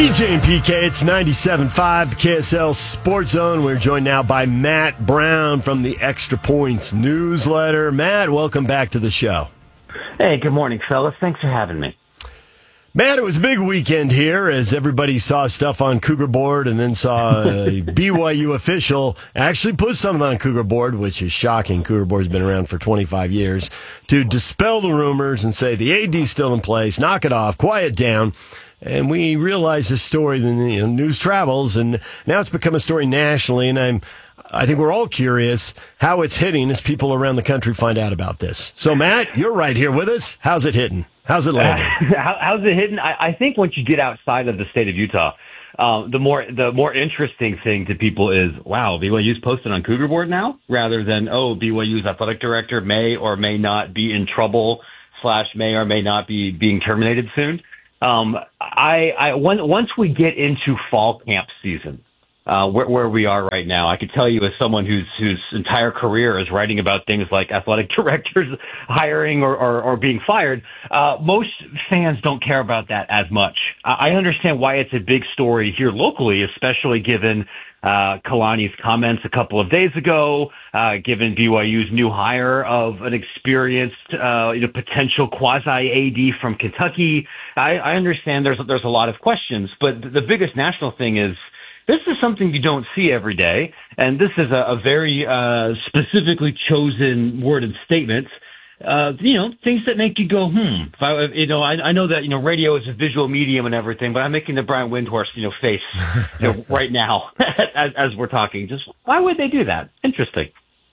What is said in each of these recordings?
DJ and PK, it's 97.5, the KSL Sports Zone. We're joined now by Matt Brown from the Extra Points newsletter. Matt, welcome back to the show. Hey, good morning, fellas. Thanks for having me. Matt, it was a big weekend here as everybody saw stuff on Cougar Board and then saw a BYU official actually put something on Cougar Board, which is shocking. Cougar Board's been around for 25 years, to dispel the rumors and say the AD's still in place, knock it off, quiet down. And we realize this story, the news travels, and now it's become a story nationally, and I think we're all curious how it's hitting as people around the country find out about this. So, Matt, you're right here with us. How's it hitting? How's it landing? How's it hitting? I think once you get outside of the state of Utah, the more interesting thing to people is, wow, BYU's posted on Cougar Board now, rather than, BYU's athletic director may or may not be in trouble / may or may not be being terminated soon. Once we get into fall camp season, where we are right now, I could tell you as someone whose entire career is writing about things like athletic directors hiring or being fired, most fans don't care about that as much. I understand why it's a big story here locally, especially given Kalani's comments a couple of days ago, given BYU's new hire of an experienced, potential quasi-AD from Kentucky. I understand there's a lot of questions, but the biggest national thing is this is something you don't see every day, and this is a very specifically chosen worded statement. Things that make you go, I know that, radio is a visual medium and everything, but I'm making the Brian Windhorst, face, right now as we're talking. Just why would they do that? Interesting.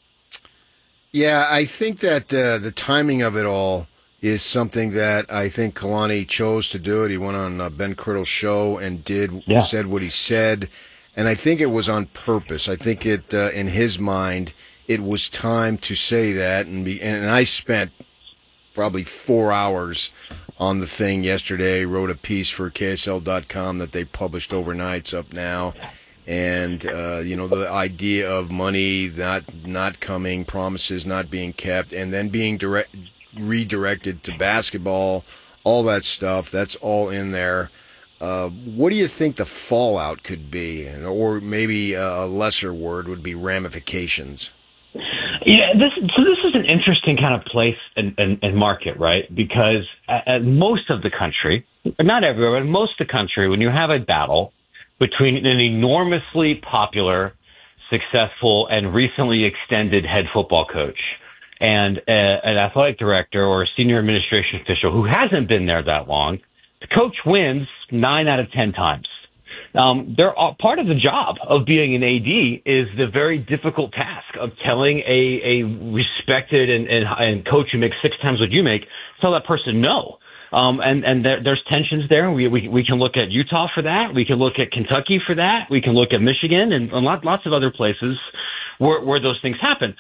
Yeah, I think that the timing of it all is something that I think Kalani chose to do it. He went on Ben Criddle's show and said what he said, and I think it was on purpose. I think it, in his mind, it was time to say that, and I spent probably 4 hours on the thing yesterday, wrote a piece for KSL.com that they published overnight. It's up now. And, the idea of money not coming, promises not being kept, and then being redirected to basketball, all that stuff, that's all in there. What do you think the fallout could be? Or maybe a lesser word would be ramifications. Yeah, this is an interesting kind of place and market, right? Because at most of the country, not everywhere, but most of the country, when you have a battle between an enormously popular, successful, and recently extended head football coach and an athletic director or a senior administration official who hasn't been there that long, the coach wins 9 out of 10 times. Part of the job of being an AD is the very difficult task of telling a respected and coach who makes 6 times what you make, tell that person no. There's tensions there. We can look at Utah for that. We can look at Kentucky for that. We can look at Michigan and lots of other places where those things happen.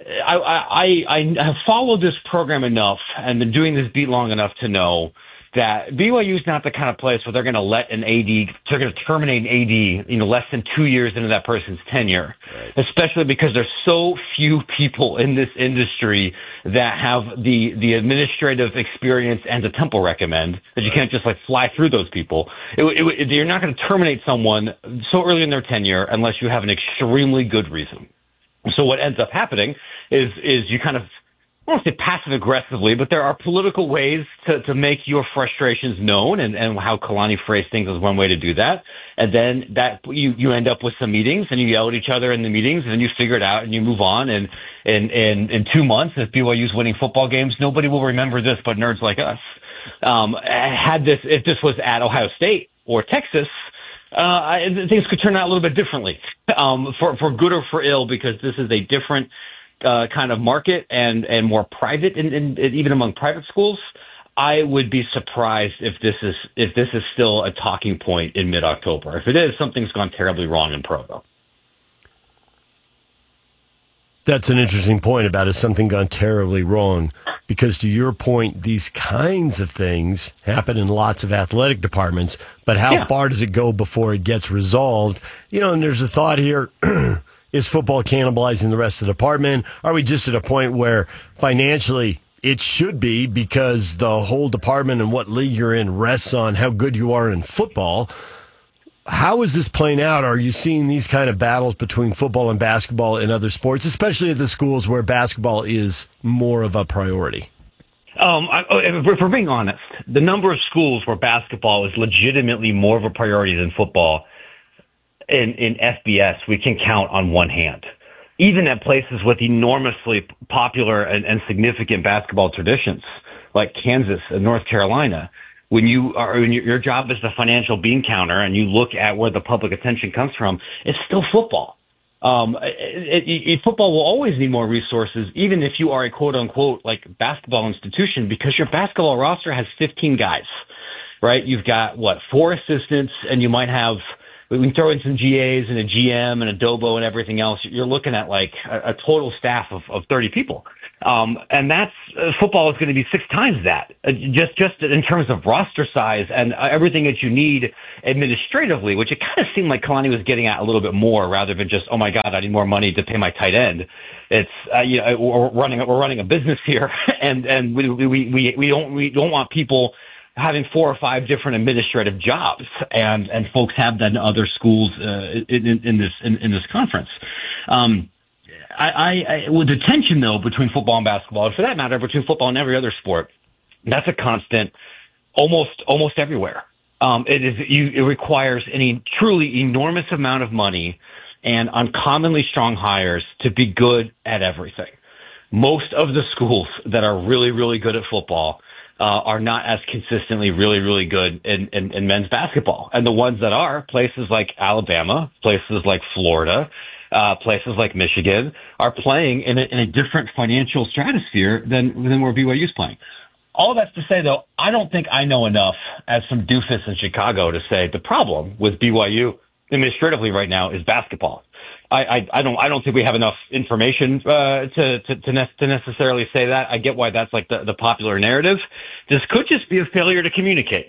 I have followed this program enough and been doing this beat long enough to know that BYU is not the kind of place where they're going to let they're going to terminate an AD, less than 2 years into that person's tenure, right. Especially because there's so few people in this industry that have the administrative experience and the Temple recommend that you can't just fly through those people. You're not going to terminate someone so early in their tenure unless you have an extremely good reason. So what ends up happening is you kind of, I don't want to say passive aggressively, but there are political ways to make your frustrations known, and how Kalani phrased things is one way to do that. And then that you end up with some meetings and you yell at each other in the meetings, and then you figure it out and you move on. And in 2 months, if BYU's winning football games, nobody will remember this but nerds like us. If this was at Ohio State or Texas, things could turn out a little bit differently, for good or for ill, because this is a different kind of market and more private, and even among private schools. I would be surprised if this is still a talking point in mid-October. If it is, something's gone terribly wrong in Provo. That's an interesting point about has something gone terribly wrong, because to your point, these kinds of things happen in lots of athletic departments, but how far does it go before it gets resolved? And there's a thought here. Is football cannibalizing the rest of the department? Are we just at a point where financially it should be, because the whole department and what league you're in rests on how good you are in football? How is this playing out? Are you seeing these kind of battles between football and basketball in other sports, especially at the schools where basketball is more of a priority? If we're being honest, the number of schools where basketball is legitimately more of a priority than football in FBS, we can count on one hand. Even at places with enormously popular and significant basketball traditions, like Kansas and North Carolina, when your job is the financial bean counter and you look at where the public attention comes from, it's still football. Football will always need more resources, even if you are a quote unquote like basketball institution, because your basketball roster has 15 guys, right? You've got 4 assistants, and you might have, we can throw in some GAs and a GM and a Dobo and everything else. You're looking at like a total staff of 30 people. And that's football is going to be 6 times that, just in terms of roster size and everything that you need administratively, which it kind of seemed like Kalani was getting at a little bit more, rather than just, oh my God, I need more money to pay my tight end. It's we're running a business here, and we don't want people having 4 or 5 different administrative jobs, and folks have that in other schools in this conference. With the tension though between football and basketball, and for that matter between football and every other sport, that's a constant almost everywhere. It requires a truly enormous amount of money and uncommonly strong hires to be good at everything. Most of the schools that are really, really good at football are not as consistently really, really good in men's basketball. And the ones that are, places like Alabama, places like Florida, places like Michigan, are playing in a different financial stratosphere than where BYU's playing. All that's to say, though, I don't think I know enough as some doofus in Chicago to say the problem with BYU administratively right now is basketball. I don't think we have enough information to necessarily say that. I get why that's like the popular narrative. This could just be a failure to communicate.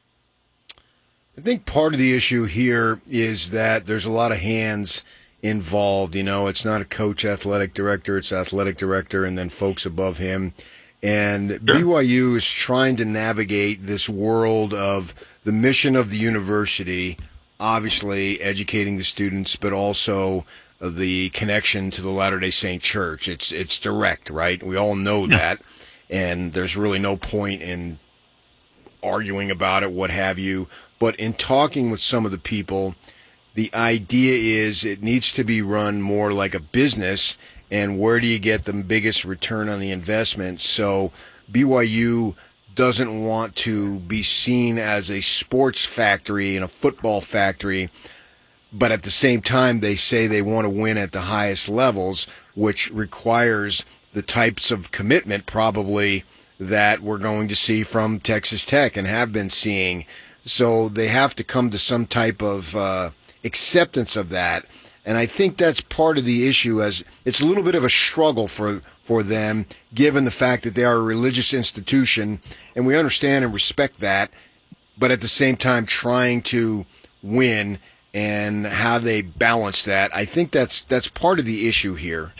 I think part of the issue here is that there's a lot of hands involved. It's not a coach, athletic director, it's athletic director and then folks above him. And sure. BYU is trying to navigate this world of the mission of the university, obviously educating the students, but also the connection to the Latter-day Saint Church. It's direct, right? We all know that, and there's really no point in arguing about it, what have you. But in talking with some of the people, the idea is it needs to be run more like a business, and where do you get the biggest return on the investment? So BYU doesn't want to be seen as a sports factory and a football factory, but at the same time they say they want to win at the highest levels, which requires the types of commitment probably that we're going to see from Texas Tech and have been seeing. So they have to come to some type of acceptance of that. And I think that's part of the issue, as it's a little bit of a struggle for them, given the fact that they are a religious institution, and we understand and respect that, but at the same time trying to win and how they balance that. I think that's part of the issue here.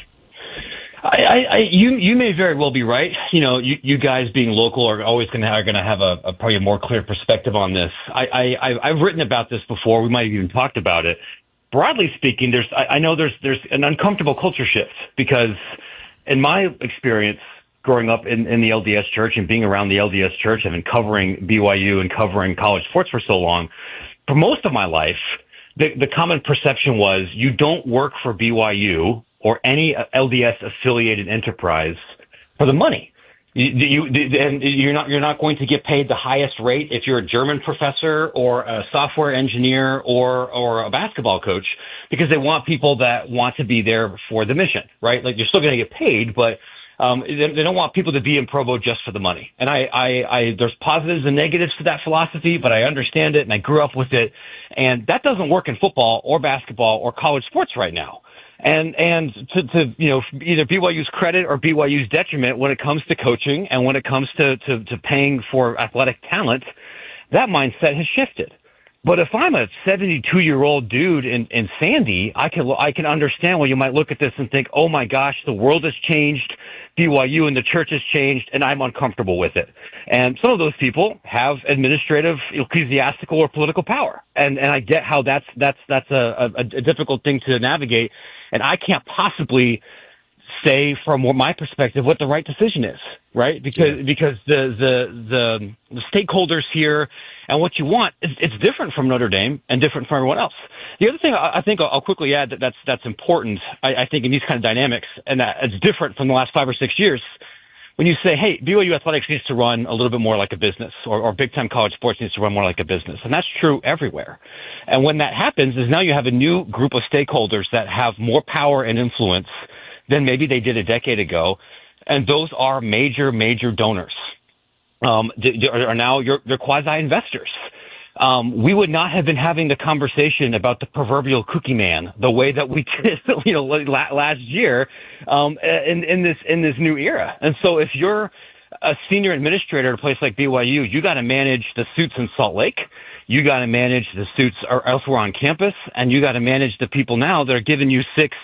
You may very well be right. You guys being local are always going to have a probably a more clear perspective on this. I've written about this before. We might have even talked about it. Broadly speaking, I know there's an uncomfortable culture shift, because in my experience growing up in the LDS church and being around the LDS church and covering BYU and covering college sports for so long, for most of my life, the common perception was you don't work for BYU or any LDS affiliated enterprise for the money. And you're not going to get paid the highest rate if you're a German professor or a software engineer or a basketball coach, because they want people that want to be there for the mission, right? Like, you're still going to get paid, but they don't want people to be in Provo just for the money. And there's positives and negatives to that philosophy, but I understand it and I grew up with it. And that doesn't work in football or basketball or college sports right now. And to either BYU's credit or BYU's detriment when it comes to coaching and when it comes to paying for athletic talent, that mindset has shifted. But if I'm a 72-year-old dude in Sandy, I can understand why you might look at this and think, oh my gosh, the world has changed, BYU and the church has changed, and I'm uncomfortable with it. And some of those people have administrative, ecclesiastical, or political power, and I get how that's a difficult thing to navigate, and I can't possibly say from my perspective what the right decision is, right? Because the stakeholders here and what you want, it's different from Notre Dame and different from everyone else. The other thing I think I'll quickly add that's important, I think, in these kind of dynamics, and that it's different from the last 5 or 6 years. When you say, hey, BYU athletics needs to run a little bit more like a business, or Big Ten college sports needs to run more like a business. And that's true everywhere. And when that happens is now you have a new group of stakeholders that have more power and influence than maybe they did a decade ago. And those are major donors. Are now they're quasi-investors. We would not have been having the conversation about the proverbial cookie man the way that we did, last year, in this new era. And so if you're a senior administrator at a place like BYU, you got to manage the suits in Salt Lake. You got to manage the suits elsewhere on campus, and you got to manage the people now that are giving you 6,